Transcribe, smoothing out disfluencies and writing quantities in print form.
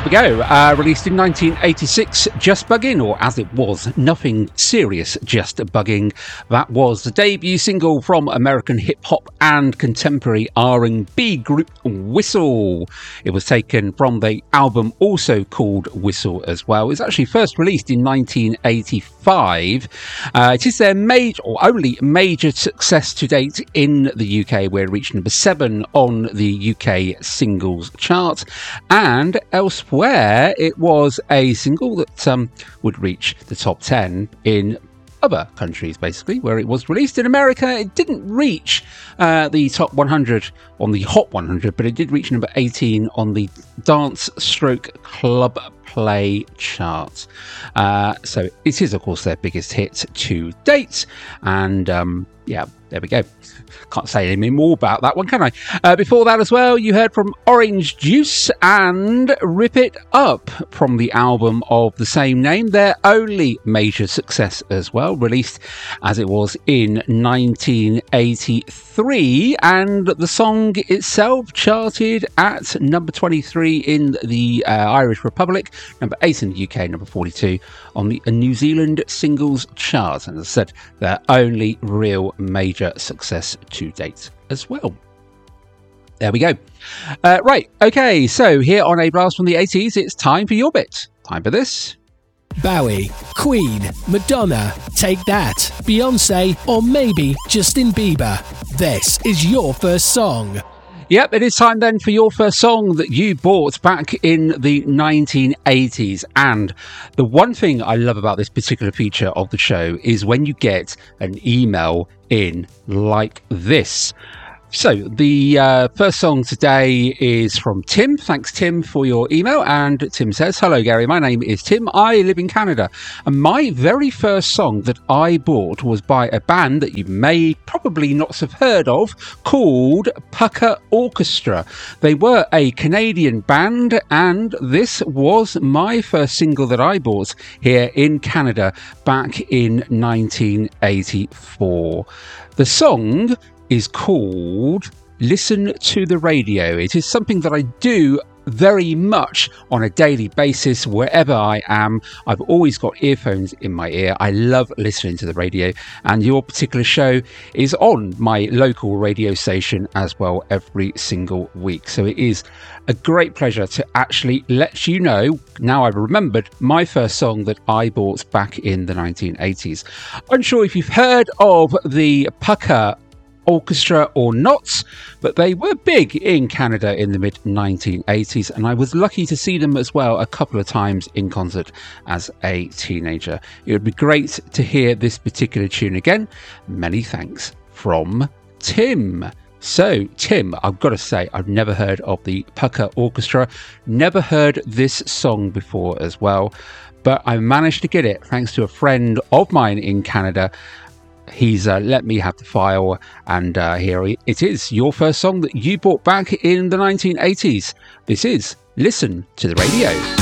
we go. Released in 1986, Just Bugging, or as it was, Nothing Serious, Just Bugging. That was the debut single from American hip-hop and contemporary R&B group Whistle. It was taken from the album also called Whistle as well. It was actually first released in 1985. It is their only major success to date in the UK, where it reached number 7 on the UK singles chart, and elsewhere it was a single that would reach the top 10 in other countries, basically, where it was released. In America, it didn't reach the top 100 on the Hot 100, but it did reach number 18 on the Dance Stroke Club Play chart. So it is, of course, their biggest hit to date, and yeah, there we go. Can't say any more about that one, can I? Before that as well, you heard from Orange Juice and Rip It Up from the album of the same name, their only major success as well, released as it was in 1983, and the song itself charted at number 23 in the Irish Republic, number 8 in the UK, number 42 on the New Zealand singles chart, and as I said, their only real major success to date as well. There we go. Right, okay, so here on A Blast from the 80s, it's time for your bit. Time for this. Bowie, Queen, Madonna, Take That, Beyonce, or maybe Justin Bieber. This is your first song. Yep, it is time then for your first song that you bought back in the 1980s. And the one thing I love about this particular feature of the show is when you get an email in like this. So the first song today is from Tim. Thanks, Tim, for your email. And Tim says, "Hello, Gary. My name is Tim. I live in Canada. And my very first song that I bought was by a band that you may probably not have heard of called Pucker Orchestra. They were a Canadian band, and this was my first single that I bought here in Canada back in 1984. The song is called Listen to the Radio. It is something that I do very much on a daily basis wherever I am. I've always got earphones in my ear. I love listening to the radio, and your particular show is on my local radio station as well every single week. So it is a great pleasure to actually let you know, now I've remembered, my first song that I bought back in the 1980s. Unsure if you've heard of the Pucker Orchestra or not, but they were big in Canada in the mid 1980s, and I was lucky to see them as well a couple of times in concert as a teenager. It would be great to hear this particular tune again. Many thanks from Tim. So, Tim, I've got to say, I've never heard of the Pucker Orchestra, never heard this song before as well, but I managed to get it thanks to a friend of mine in Canada. He's let me have the file, and here it is, your first song that you bought back in the 1980s. This is Listen to the Radio.